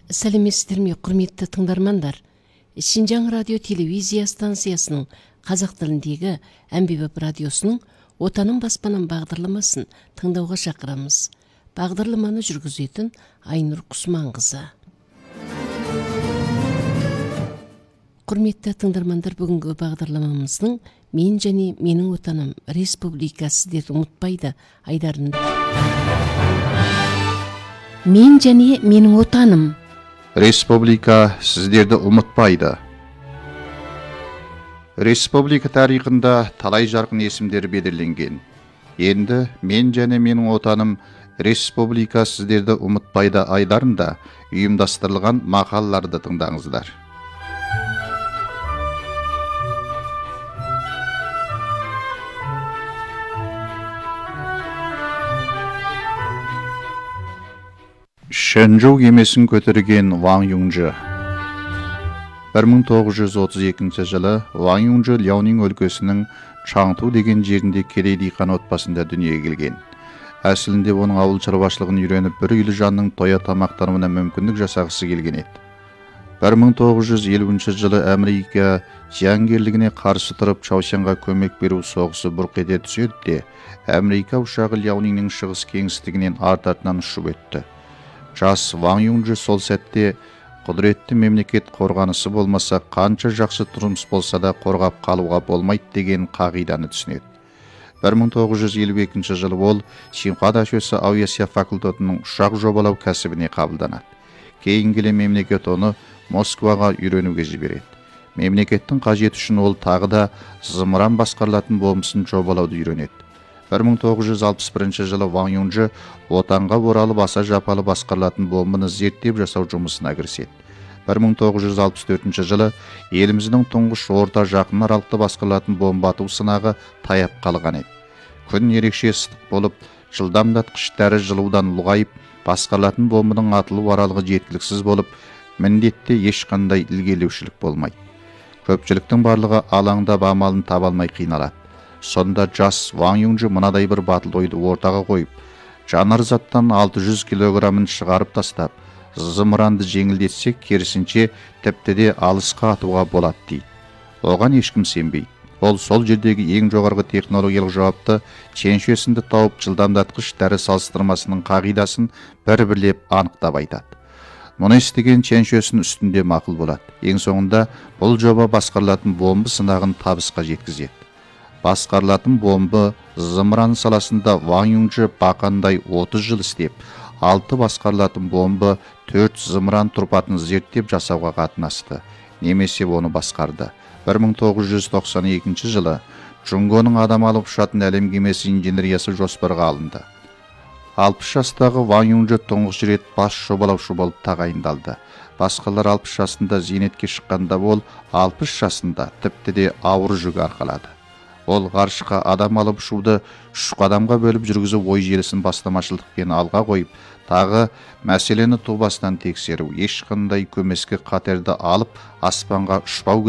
Сәлеметсіздер ме, құрметті тыңдармандар? Шинжаң радио телевизия станциясының қазақ тіліндегі әмбебап радиосының Отаным баспанам бағдарламасын тыңдауға шақырамыз. Бағдарламаны жүргізетін Айнұр Құсманқызы. Құрметті тыңдармандар, бүгінгі бағдарламамыздың "Мен және менің отаным республика сіздерді ұмытпайды" айдарында. Мен және менің отаным Республика сіздерді ұмытпайды. Республика тарихында талай жарқын есімдер белгіленген. Енді "Мен және менің отаным республика сіздерді ұмытпайды" айдарында ұйымдастырылған мақалаларды тыңдаңыздар. Шэньчжоу кемесін көтерген Ван Юнжы. 1932 жылы Ван Юнжы Ляонин өлкесінің Чаңту деген жерінде кедей диқан отбасында дүниеге келген. Әсілінде оның ауыл шаруашылығын үйреніп, бір үйлі жанның тоя тамақтануына мүмкіндік жасағысы келген еді. 1950 жылы Америка жауынгерлігіне қарсы тұрып, Чаушанға көмек беру соғысы бұрқ ете түседі де, Америка ұшағы Ляониннің шығыс кеңістігінен артынан ұшып өтті. Жас Ван Юнжы сол сәтте құдіретті мемлекет қорғанысы болмаса, қанша жақсы тұрмыс болса да қорғап қалуға болмайды деген қағиданы түсінеді. 1952 жылы ол Синхуа дашөсі авиация факультетінің ұшақ жобалау кәсібіне қабылданады. Кейін келе мемлекет оны Москваға үйренуге жібереді. Мемлекеттің қажеті үшін ол тағы да зымыран басқарылатын бомбасын жобалауды үйренеді. 1961 жылы Ван Юнжы отанға оралып, аса жапалы басқарылатын бомбаны зерттеп жасау жұмысына кіріседі. 1964 жылы еліміздің тұңғыш орта жақын аралықты басқарылатын бомба ату сынағы таяп қалған еді. Күн ерекше ыстық болып, жылдамдатқыш дәрі жылудан ұлғайып, басқарылатын бомбаның атылу аралығы жеткіліксіз болып, міндетте ешқандай ілгерілеушілік болмайды. Көпшіліктің барлығы алаңдап амалын таба алмай қиналады. Сонда жас Ван Юнжы мынадай бір батыл ойды ортаға қойып, жанар заттан 600 килограмын шығарып тастап, зымыранды жеңілдетсек, керісінше тіпті де алысқа атуға болады дейді. Оған ешкім сенбейді. Ол сол жердегі ең жоғарғы технологиялық жауапты Чэньшуэсінді тауып, жылдамдатқыш дәрі салыстырмасының қағидасын бір-бірлеп анықтап айтады. Мұны естіген Чэньшуэсін үстінде мақұл болады. Ең соңында бұл жоба басқарылатын бомба сынағын табысқа жеткізеді. Басқарылатын бомба зымыран саласында Ван Юнжы бақандай 30 жыл істеп, 6 басқарылатын бомба 4 зымыран тұрпатын зерттеп жасауға қатынасты, немесе оны басқарды. 1992 жылы Джунгоның адам алып ұшатын әлем кемесі инженериясы жоспарға алынды. 60 жастағы Ван Юнжы тұңғыш рет бас жобалаушы болып тағайындалды. Басқалар 60 жасында зейнетке шыққанда, ол 60 жасында тіпті де ауыр жүк арқалады. Ол ғарышқа адам алып ұшуды 3 қадамға бөліп жүргізу ой желісін бастамашылықпен алға қойып, тағы мәселені ту басынан тексеру, ешқандай көмескі қатерді алып аспанға ұшпау